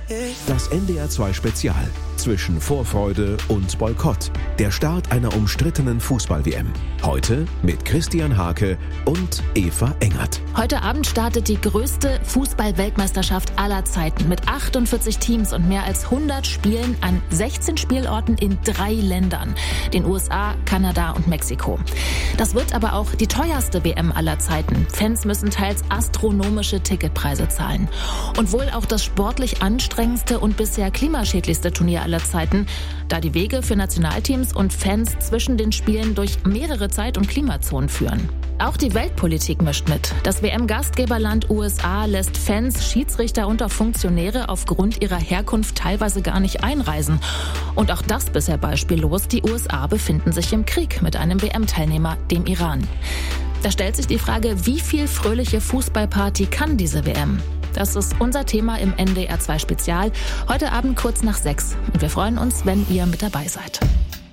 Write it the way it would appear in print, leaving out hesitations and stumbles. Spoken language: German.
Das NDR 2 Spezial zwischen Vorfreude und Boykott. Der Start einer umstrittenen Fußball-WM. Heute mit Christian Hake und Eva Engert. Heute Abend startet die größte Fußball-Weltmeisterschaft aller Zeiten mit 48 Teams und mehr als 100 Spielen an 16 Spielorten in 3 Ländern, den USA, Kanada und Mexiko. Das wird aber auch die teuerste WM aller Zeiten. Fans müssen teils astronomische Ticketpreise zahlen. Und wohl auch das sportlich anstrengendste und bisher klimaschädlichste Turnier aller Zeiten, da die Wege für Nationalteams und Fans zwischen den Spielen durch mehrere Zeit- und Klimazonen führen. Auch die Weltpolitik mischt mit. Das WM-Gastgeberland USA lässt Fans, Schiedsrichter und auch Funktionäre aufgrund ihrer Herkunft teilweise gar nicht einreisen. Und auch das bisher beispiellos. Die USA befinden sich im Krieg mit einem WM-Teilnehmer, dem Iran. Da stellt sich die Frage, wie viel fröhliche Fußballparty kann diese WM? Das ist unser Thema im NDR 2 Spezial. Heute Abend kurz nach 6. Und wir freuen uns, wenn ihr mit dabei seid.